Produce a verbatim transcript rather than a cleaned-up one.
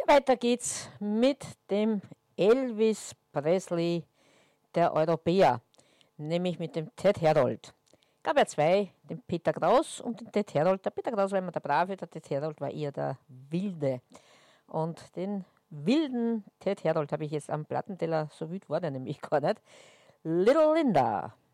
Weiter geht's mit dem Elvis Presley der Europäer, nämlich mit dem Ted Herold. Gab ja zwei, den Peter Kraus und den Ted Herold. Der Peter Kraus war immer der Brave, der Ted Herold war eher der Wilde. Und den wilden Ted Herold habe ich jetzt am Plattenteller, so wild war der nämlich gar nicht. Little Linda.